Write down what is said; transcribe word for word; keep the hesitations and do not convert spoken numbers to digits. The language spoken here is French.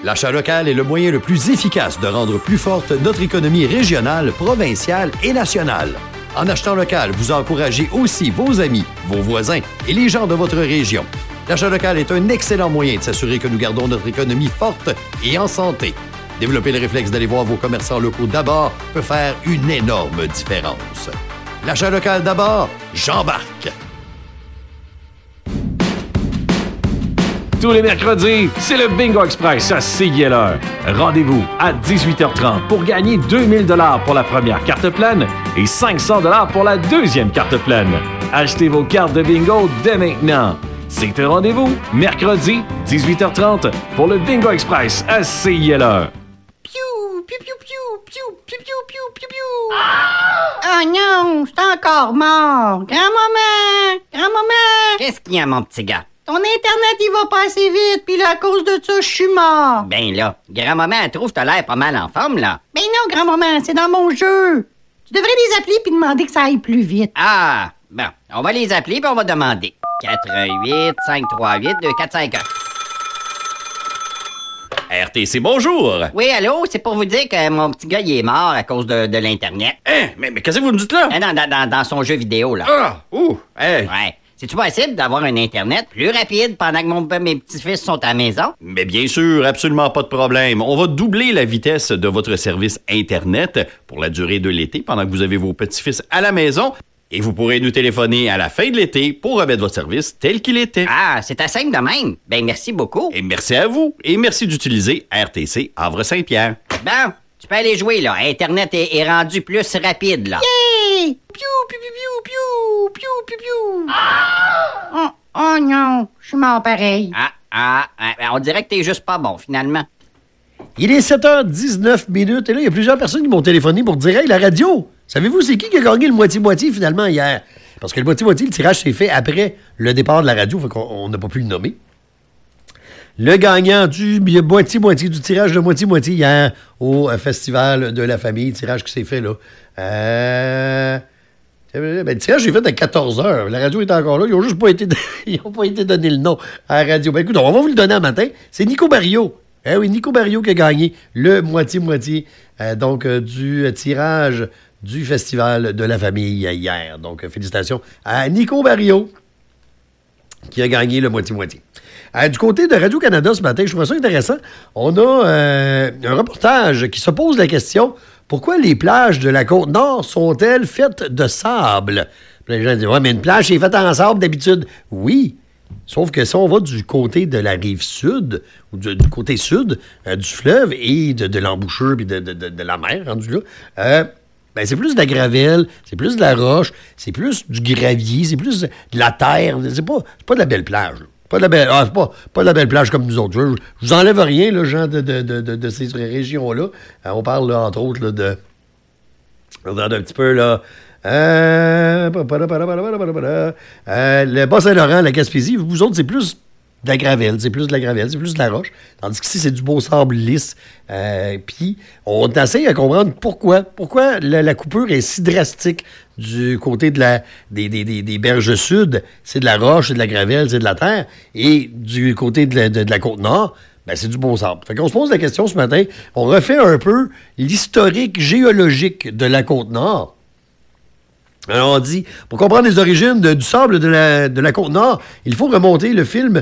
L'achat local est le moyen le plus efficace de rendre plus forte notre économie régionale, provinciale et nationale. En achetant local, vous encouragez aussi vos amis, vos voisins et les gens de votre région. L'achat local est un excellent moyen de s'assurer que nous gardons notre économie forte et en santé. Développer le réflexe d'aller voir vos commerçants locaux d'abord peut faire une énorme différence. L'achat local d'abord, j'embarque! Tous les mercredis, c'est le Bingo Express à C I L R. Rendez-vous à dix-huit heures trente pour gagner deux mille dollars pour la première carte pleine et cinq cents dollars pour la deuxième carte pleine. Achetez vos cartes de bingo dès maintenant. C'est un rendez-vous, mercredi, dix-huit heures trente, pour le Bingo Express à C I L R. Piou, piou, piou, piou, piou, piou, piou, piou, piou, piou. Oh non, c'est encore mort. Grand-maman, grand-maman. Qu'est-ce qu'il y a, mon petit gars? Ton Internet, il va pas assez vite, puis là, à cause de ça, je suis mort. Ben là, grand-maman, elle trouve que t'as l'air pas mal en forme, là. Ben non, grand-maman, c'est dans mon jeu. Tu devrais les appeler puis demander que ça aille plus vite. Ah, bon, on va les appeler puis on va demander. quatre un huit cinq trois huit deux quatre cinq un. R T C, bonjour! Oui, allô, c'est pour vous dire que mon petit gars, il est mort à cause de, de l'Internet. Hein? Mais, mais qu'est-ce que vous me dites là? Ah non, dans, dans, dans son jeu vidéo, là. Ah! Ouh! Hey! Ouais. C'est-tu possible d'avoir un Internet plus rapide pendant que mon, mes petits-fils sont à la maison? Mais bien sûr, absolument pas de problème. On va doubler la vitesse de votre service Internet pour la durée de l'été pendant que vous avez vos petits-fils à la maison. Et vous pourrez nous téléphoner à la fin de l'été pour remettre votre service tel qu'il était. Ah, c'est à simple de même. Ben, merci beaucoup. Et merci à vous. Et merci d'utiliser R T C Havre-Saint-Pierre. Bon, tu peux aller jouer, là. Internet est, est rendu plus rapide, là. Hey! Piou, piou, piou, piou, piou, piou, piou. Oh, oh non, je suis mort pareil. Ah, ah, ah, on dirait que t'es juste pas bon, finalement. Il est sept heures dix-neuf minutes et là, il y a plusieurs personnes qui m'ont téléphoné pour dire « Hey, la radio, savez-vous c'est qui qui a gagné le moitié-moitié finalement hier? » Parce que le moitié-moitié, le tirage s'est fait après le départ de la radio, fait qu'on n'a pas pu le nommer. Le gagnant du moitié-moitié, du tirage de moitié-moitié hier au Festival de la Famille, tirage qui s'est fait là. Euh... Ben, le tirage s'est fait à quatorze heures. La radio est encore là. Ils n'ont juste pas été, ils ont pas été donné le nom à la radio. Ben écoute, on va vous le donner un matin. C'est Nico Barrio. Eh oui, Nico Barrio qui a gagné le moitié-moitié euh, donc euh, du tirage du Festival de la Famille hier. Donc, euh, félicitations à Nico Barrio qui a gagné le moitié-moitié. Euh, du côté de Radio-Canada ce matin, je trouve ça intéressant. On a euh, un reportage qui se pose la question « Pourquoi les plages de la Côte-Nord sont-elles faites de sable? » Les gens disent « Ouais, mais une plage, c'est faite en sable d'habitude. » Oui, sauf que si on va du côté de la rive sud, ou du, du côté sud euh, du fleuve et de, de l'embouchure et de, de, de, de la mer, rendu là, euh, ben c'est plus de la gravelle, c'est plus de la roche, c'est plus du gravier, c'est plus de la terre. C'est pas, c'est pas de la belle plage. Là. Pas de la belle, ah, c'est pas, pas de la belle plage comme nous autres. Je, je vous enlève rien, là, gens de, de, de, de, de ces régions-là. Euh, on parle, là, entre autres, là, de... On regarde un petit peu, là... Euh, euh, le Bas-Saint-Laurent, la Gaspésie, vous autres, c'est plus de la gravelle, c'est plus de la gravelle, c'est plus de la roche. Tandis qu'ici, c'est du beau sable lisse. Euh, Puis, on essaie à comprendre pourquoi. Pourquoi la, la coupure est si drastique du côté de la, des, des, des, des berges sud. C'est de la roche, c'est de la gravelle, c'est de la terre. Et du côté de la, de, de la Côte-Nord, ben, c'est du beau sable. Fait qu'on se pose la question ce matin. On refait un peu l'historique géologique de la Côte-Nord. Alors, on dit, pour comprendre les origines de, du sable de la, de la Côte-Nord, il faut remonter le film